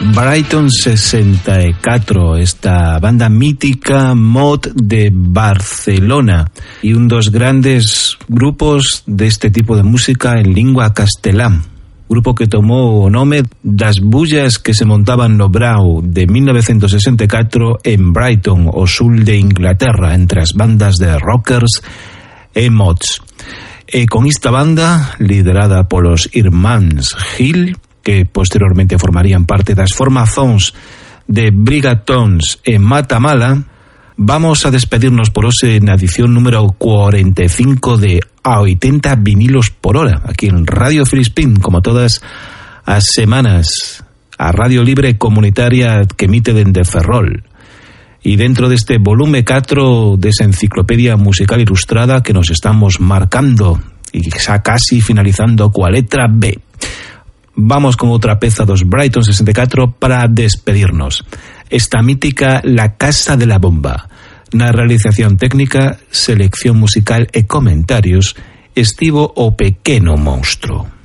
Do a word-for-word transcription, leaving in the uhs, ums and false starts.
Brighton sesenta e catro, esta banda mítica mod de Barcelona e un dos grandes grupos deste tipo de música en lingua castelán. Grupo que tomou o nome das bullas que se montaban no Brau de mil novecientos sesenta e catro en Brighton, o sul de Inglaterra, entre as bandas de rockers e mods. E con esta banda, liderada polos irmáns Gil, que posteriormente formarían parte das formazóns de Brigatons e Matamala, vamos a despedirnos por hoxe na edición número cuarenta e cinco de A oitenta vinilos por hora, aquí en Radio Filispín, como todas as semanas, a radio libre comunitaria que emite dende Ferrol. E dentro deste volume catro desa enciclopedia musical ilustrada que nos estamos marcando e xa casi finalizando coa letra B. Vamos con outra peza dos Brighton sesenta e catro para despedirnos. Esta mítica La Casa de la Bomba. Na realización técnica, selección musical e comentarios estivo o Pequeno Monstro.